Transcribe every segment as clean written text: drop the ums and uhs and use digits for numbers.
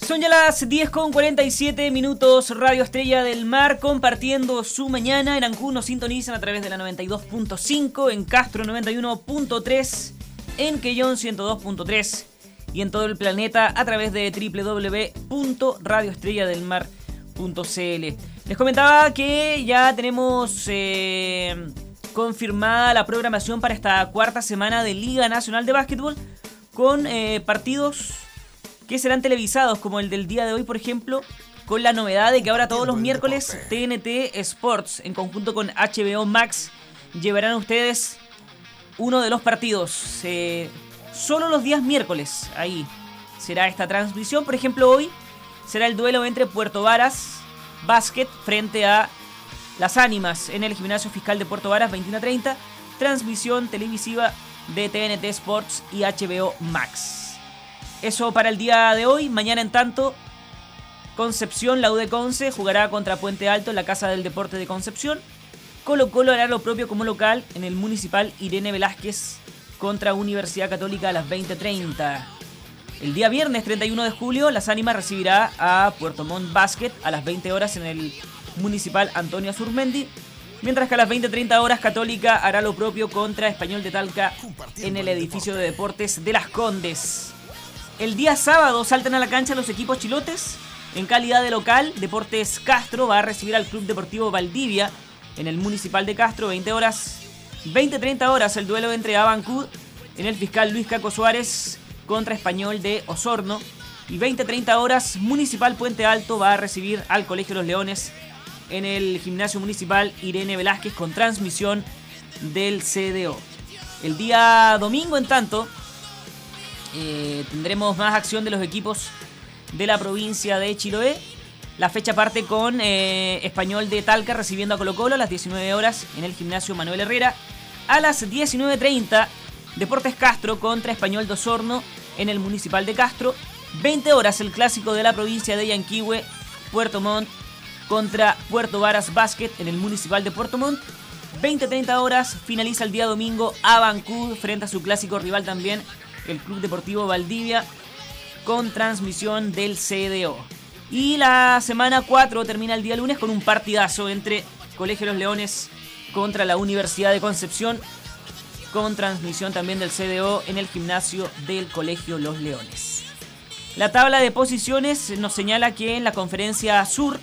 Son ya las 10:47, Radio Estrella del Mar compartiendo su mañana. En Ancud nos sintonizan a través de la 92.5, en Castro 91.3, en Quellón 102.3 y en todo el planeta a través de www.radioestrelladelmar.cl. Les comentaba que ya tenemos confirmada la programación para esta cuarta semana de Liga Nacional de Básquetbol con partidos que serán televisados, como el del día de hoy, por ejemplo, con la novedad de que ahora todos los miércoles TNT Sports, en conjunto con HBO Max, llevarán a ustedes uno de los partidos. Solo los días miércoles, ahí será esta transmisión. Por ejemplo, hoy será el duelo entre Puerto Varas Básquet frente a Las Ánimas en el Gimnasio Fiscal de Puerto Varas, 21:30. Transmisión televisiva de TNT Sports y HBO Max. Eso para el día de hoy. Mañana, en tanto, Concepción, la U de Conce, jugará contra Puente Alto en la Casa del Deporte de Concepción. Colo-Colo hará lo propio como local en el Municipal Irene Velázquez contra Universidad Católica a las 20:30. El día viernes 31 de julio, Las Ánimas recibirá a Puerto Montt Basket a las 20 horas en el Municipal Antonio Azurmendi. Mientras que a las 20:30 Católica hará lo propio contra Español de Talca en el edificio de deportes de Las Condes. El día sábado saltan a la cancha los equipos chilotes. En calidad de local, Deportes Castro va a recibir al Club Deportivo Valdivia en el Municipal de Castro, 20 horas. 20:30 el duelo entre Abancud en el Fiscal Luis Caco Suárez contra Español de Osorno. Y 20:30 Municipal Puente Alto va a recibir al Colegio Los Leones en el Gimnasio Municipal Irene Velázquez con transmisión del CDO. El día domingo, en tanto, tendremos más acción de los equipos de la provincia de Chiloé. La fecha parte con Español de Talca recibiendo a Colo-Colo a las 19 horas en el Gimnasio Manuel Herrera. A las 19:30 Deportes Castro contra Español de Osorno en el Municipal de Castro. 20 horas el clásico de la provincia de Yanquihue, Puerto Montt contra Puerto Varas Basket en el Municipal de Puerto Montt. 20:30 finaliza el día domingo Abancud frente a su clásico rival también, el Club Deportivo Valdivia, con transmisión del CDO. Y la semana 4 termina el día lunes con un partidazo entre Colegio Los Leones contra la Universidad de Concepción, con transmisión también del CDO en el gimnasio del Colegio Los Leones. La tabla de posiciones nos señala que en la conferencia sur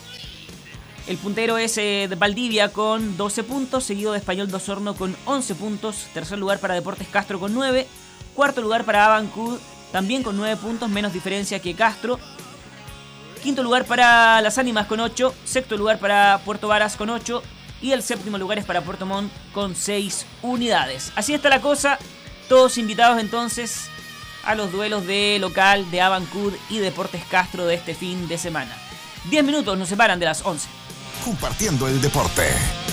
el puntero es Valdivia con 12 puntos, seguido de Español de Osorno con 11 puntos. Tercer lugar para Deportes Castro con 9. Cuarto lugar para Abancud, también con 9 puntos, menos diferencia que Castro. Quinto lugar para Las Ánimas con 8. Sexto lugar para Puerto Varas con 8. Y el séptimo lugar es para Puerto Montt con 6 unidades. Así está la cosa. Todos invitados entonces a los duelos de local de Abancud y Deportes Castro de este fin de semana. 10 minutos nos separan de las 11. Compartiendo el deporte.